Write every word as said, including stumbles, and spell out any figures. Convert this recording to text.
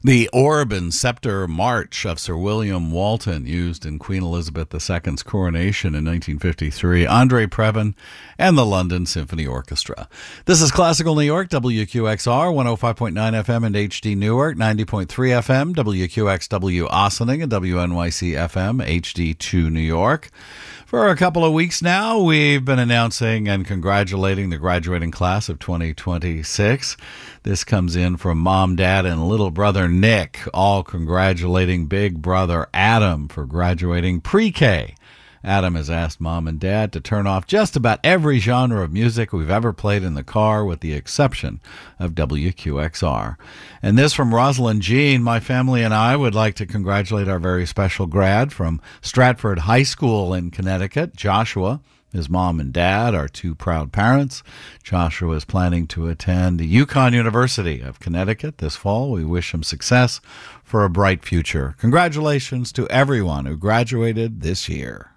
The Orb and Scepter March of Sir William Walton, used in Queen Elizabeth the Second's coronation in nineteen fifty-three. Andre Previn and the London Symphony Orchestra. This is Classical New York, W Q X R, one oh five point nine F M and H D Newark, ninety point three F M, W Q X W Ossining, and W N Y C F M, H D two New York. For a couple of weeks now, we've been announcing and congratulating the graduating class of twenty twenty-six. This comes in from Mom, Dad, and little brother Nick, all congratulating big brother Adam for graduating pre-K. Adam has asked Mom and Dad to turn off just about every genre of music we've ever played in the car, with the exception of W Q X R. And this from Rosalind Jean. My family and I would like to congratulate our very special grad from Stratford High School in Connecticut, Joshua. His mom and dad are two proud parents. Joshua is planning to attend UConn University of Connecticut this fall. We wish him success for a bright future. Congratulations to everyone who graduated this year.